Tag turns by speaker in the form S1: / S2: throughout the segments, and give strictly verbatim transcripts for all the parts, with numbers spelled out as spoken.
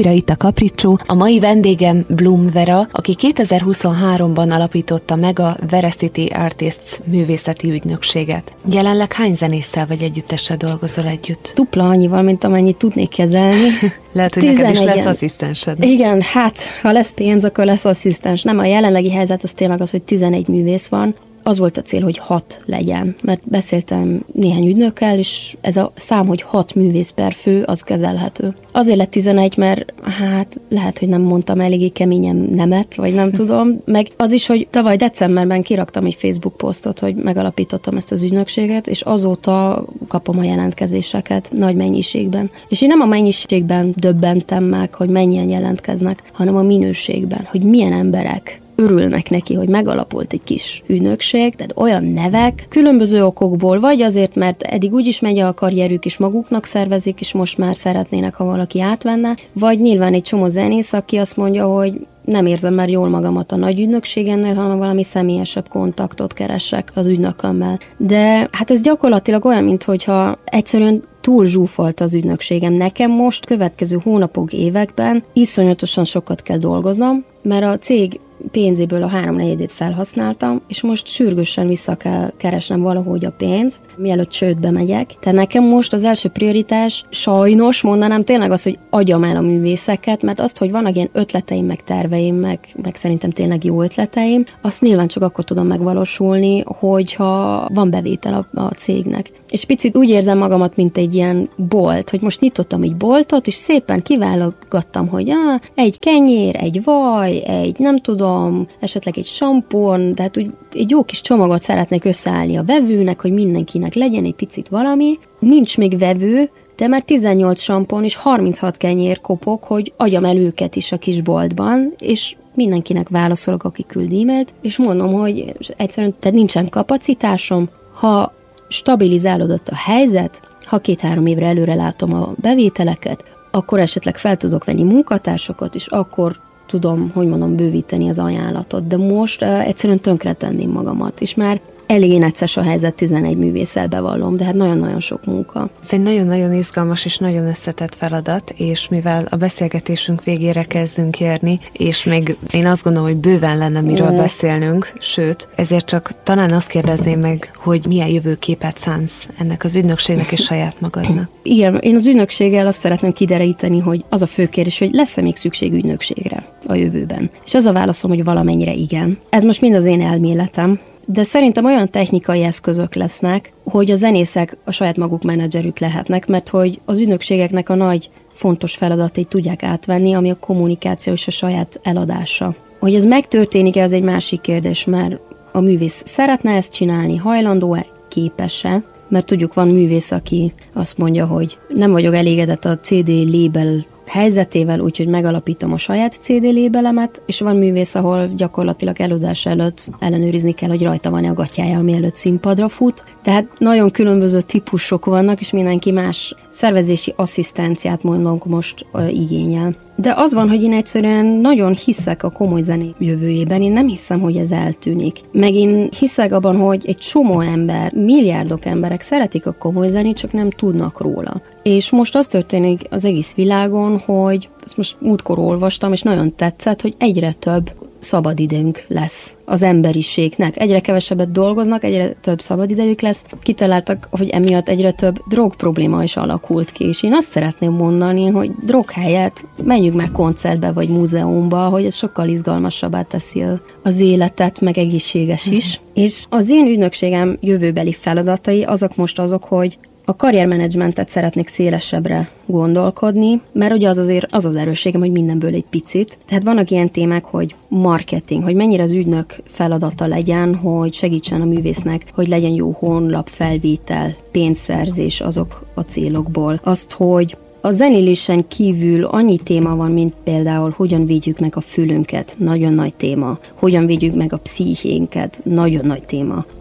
S1: újra itt a Capriccio. A mai vendégem Blum Vera, aki kétezer-huszonháromban alapította meg a Vera City Artists művészeti ügynökséget. Jelenleg hány zenésszel vagy együttessel dolgozol együtt?
S2: Dupla annyival, mint amennyit tudnék kezelni.
S1: Lehet, hogy neked is lesz asszisztensed.
S2: Igen, hát ha lesz pénz, akkor lesz asszisztens. Nem, a jelenlegi helyzet az tényleg az, hogy tizenegy művész van. Az volt a cél, hogy hat legyen, mert beszéltem néhány ügynökkel, és ez a szám, hogy hat művész per fő, az kezelhető. Azért lett tizenegy, mert hát lehet, hogy nem mondtam eléggé keményen nemet, vagy nem tudom, meg az is, hogy tavaly decemberben kiraktam egy Facebook posztot, hogy megalapítottam ezt az ügynökséget, és azóta kapom a jelentkezéseket nagy mennyiségben. És én nem a mennyiségben döbbentem meg, hogy mennyien jelentkeznek, hanem a minőségben, hogy milyen emberek örülnek neki, hogy megalapult egy kis ügynökség, tehát olyan nevek, különböző okokból, vagy azért, mert eddig úgyis megy a karrierük, és maguknak szervezik, és most már szeretnének, ha valaki átvenne, vagy nyilván egy csomó zenész, aki azt mondja, hogy nem érzem már jól magamat a nagy ügynökségennél, hanem valami személyesebb kontaktot keresek az ügynökömmel. De hát ez gyakorlatilag olyan, minthogyha egyszerűen túl zsúfolt az ügynökségem. Nekem most következő hónapok, években iszonyatosan sokat kell dolgoznom, mert a cég pénzéből a háromnegyedét felhasználtam, és most sürgősen vissza kell keresnem valahogy a pénzt, mielőtt csődbe megyek. Tehát nekem most az első prioritás, sajnos mondanám tényleg az, hogy adjam el a művészeket, mert azt, hogy vannak ilyen ötleteim, meg terveim, meg, meg szerintem tényleg jó ötleteim, azt nyilván csak akkor tudom megvalósulni, hogyha van bevétel a, a cégnek. És picit úgy érzem magamat, mint egy ilyen bolt, hogy most nyitottam egy boltot, és szépen kiválogattam, hogy ah, egy kenyér, egy vaj, egy nem tudom, esetleg egy sampon, tehát úgy egy jó kis csomagot szeretnék összeállni a vevőnek, hogy mindenkinek legyen egy picit valami. Nincs még vevő, de már tizennyolc sampon és harminchat kenyér kopok, hogy adjam el őket is a kis boltban, és mindenkinek válaszolok, aki küld e-mailt, és mondom, hogy egyszerűen tehát nincsen kapacitásom, ha stabilizálódott a helyzet, ha két-három évre előre látom a bevételeket, akkor esetleg fel tudok venni munkatársakat, és akkor tudom, hogy mondom, bővíteni az ajánlatot. De most uh, egyszerűen tönkretenném magamat, és már elég necces a helyzet, tizenegy művésszel bevallom, de hát nagyon-nagyon sok munka.
S1: Ez egy nagyon-nagyon izgalmas és nagyon összetett feladat, és mivel a beszélgetésünk végére kezdünk érni, és még én azt gondolom, hogy bőven lenne miről mm. beszélnünk, sőt, ezért csak talán azt kérdezném meg, hogy milyen jövőképet szánsz ennek az ügynökségnek és saját magadnak.
S2: Igen, én az ügynökséggel azt szeretném kideríteni, hogy az a fő kérdés, hogy lesz-e még szükség ügynökségre a jövőben. És az a válaszom, hogy valamennyire igen. Ez most mind az én elméletem, de szerintem olyan technikai eszközök lesznek, hogy a zenészek a saját maguk menedzserük lehetnek, mert hogy az ügynökségeknek a nagy fontos feladatait tudják átvenni, ami a kommunikáció és a saját eladása. Hogy ez megtörténik-e, az egy másik kérdés, mert a művész szeretne ezt csinálni, hajlandó-e, képes-e, mert tudjuk, van művész, aki azt mondja, hogy nem vagyok elégedett a cé dé label helyzetével, úgyhogy megalapítom a saját cé dé labelemet, és van művész, ahol gyakorlatilag előadás előtt ellenőrizni kell, hogy rajta van-e a gatyája, ami előtt színpadra fut. Tehát nagyon különböző típusok vannak, és mindenki más szervezési asszisztenciát mondunk most uh, igényel. De az van, hogy én egyszerűen nagyon hiszek a komoly zené jövőjében, én nem hiszem, hogy ez eltűnik. Meg én hiszek abban, hogy egy csomó ember, milliárdok emberek szeretik a komoly zenét, csak nem tudnak róla. És most az történik az egész világon, hogy ezt most múltkor olvastam, és nagyon tetszett, hogy egyre több szabadidőnk lesz az emberiségnek. Egyre kevesebbet dolgoznak, egyre több szabadidejük lesz. Kitaláltak, hogy emiatt egyre több drog probléma is alakult ki, és én azt szeretném mondani, hogy drog helyett menjünk már koncertbe vagy múzeumba, hogy ez sokkal izgalmasabbá teszi az életet, meg egészséges is. És az én ügynökségem jövőbeli feladatai azok most azok, hogy a karriermenedzsmentet szeretnék szélesebbre gondolkodni, mert ugye az azért az az erősségem, hogy mindenből egy picit. Tehát vannak ilyen témák, hogy marketing, hogy mennyire az ügynök feladata legyen, hogy segítsen a művésznek, hogy legyen jó honlap, felvétel, pénzszerzés azok a célokból. Azt, hogy a zenélésen kívül annyi téma van, mint például hogyan védjük meg a fülünket, nagyon nagy téma. Hogyan védjük meg a pszichénket, nagyon nagy téma.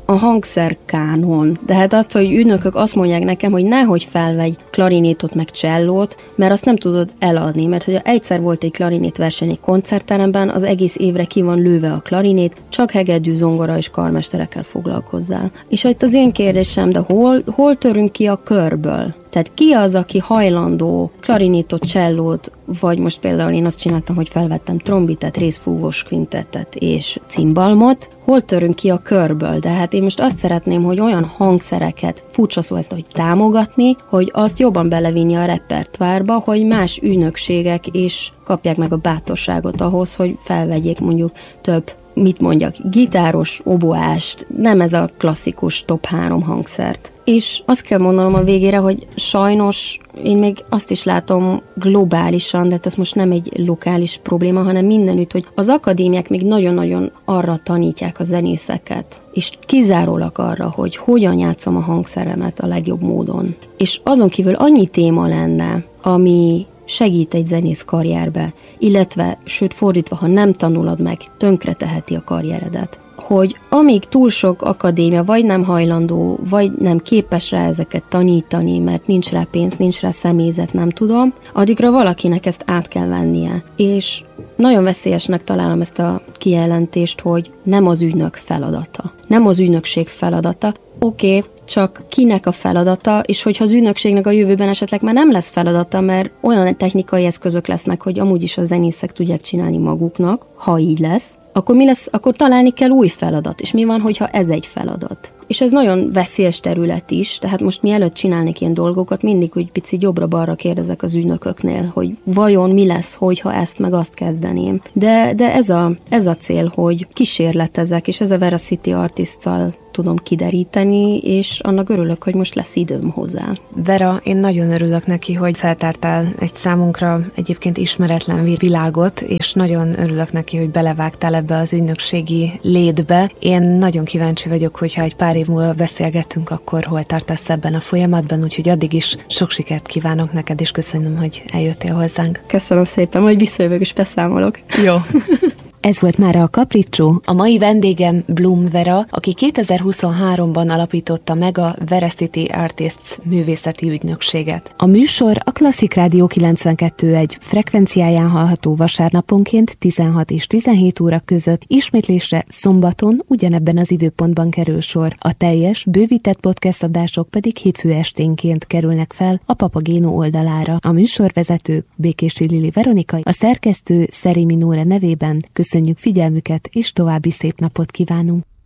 S2: a hangszerkánon. Tehát azt, hogy ügynökök azt mondják nekem, hogy nehogy felvegy klarinétot meg csellót, mert azt nem tudod eladni, mert hogyha egyszer volt egy klarinét verseny egy koncertteremben, az egész évre ki van lőve a klarinét, csak hegedű, zongora és karmesterekkel foglalkozzál. És itt az én kérdésem, de hol, hol törünk ki a körből? Tehát ki az, aki hajlandó klarinétot, csellót, vagy most például én azt csináltam, hogy felvettem trombitet, részfúvós kvintettet és cimbalmot, hol törünk ki a körből? De hát én most azt szeretném, hogy olyan hangszereket, furcsa szó ezt, hogy támogatni, hogy azt jobban belevinni a repertoárba, hogy más ügynökségek is kapják meg a bátorságot ahhoz, hogy felvegyék mondjuk több, mit mondjak, gitáros, oboást, nem ez a klasszikus top három hangszert. És azt kell mondanom a végére, hogy sajnos én még azt is látom globálisan, de ez most nem egy lokális probléma, hanem mindenütt, hogy az akadémiák még nagyon-nagyon arra tanítják a zenészeket, és kizárólag arra, hogy hogyan játszom a hangszeremet a legjobb módon. És azon kívül annyi téma lenne, ami segít egy zenész karrierbe, illetve, sőt fordítva, ha nem tanulod meg, tönkreteheti a karrieredet. Hogy amíg túl sok akadémia vagy nem hajlandó, vagy nem képes rá ezeket tanítani, mert nincs rá pénz, nincs rá személyzet, nem tudom, addigra valakinek ezt át kell vennie. És nagyon veszélyesnek találom ezt a kijelentést, hogy nem az ügynök feladata. Nem az ügynökség feladata. Oké, okay, csak kinek a feladata, és hogyha az ügynökségnek a jövőben esetleg már nem lesz feladata, mert olyan technikai eszközök lesznek, hogy amúgy is a zenészek tudják csinálni maguknak, ha így lesz, akkor mi lesz? Akkor találni kell új feladat. És mi van, hogyha ez egy feladat? És ez nagyon veszélyes terület is, tehát most mielőtt csinálnék ilyen dolgokat, mindig úgy picit jobbra-balra kérdezek az ügynököknél, hogy vajon mi lesz, hogyha ezt meg azt kezdeném. De, de ez, a, ez a cél, hogy kísérletezek, és ez a Veracity Artists-szal tudom kideríteni, és annak örülök, hogy most lesz időm hozzá.
S1: Vera, én nagyon örülök neki, hogy feltártál egy számunkra egyébként ismeretlen világot, és nagyon örülök neki, hogy belevágtál ebbe az ügynökségi létbe. Én nagyon kíváncsi vagyok, hogyha egy pár év múlva beszélgetünk, akkor hol tartasz ebben a folyamatban, úgyhogy addig is sok sikert kívánok neked, és köszönöm, hogy eljöttél hozzánk.
S2: Köszönöm szépen, majd visszajövök és beszámolok.
S1: Jó. Ez volt már a Capriccio, a mai vendégem Blum Vera, aki kétezer-huszonháromban alapította meg a Veracity Artists művészeti ügynökséget. A műsor a Klasszik Rádió kilencvenkettő egész egy frekvenciáján hallható vasárnaponként tizenhat és tizenhét óra között, ismétlésre szombaton ugyanebben az időpontban kerül sor. A teljes, bővített podcast adások pedig hétfő esténként kerülnek fel a Papagéno oldalára. A műsorvezetők Békési Lili Veronika, a szerkesztő Szeri Minóre nevében köszönjük figyelmüket, és további szép napot kívánunk!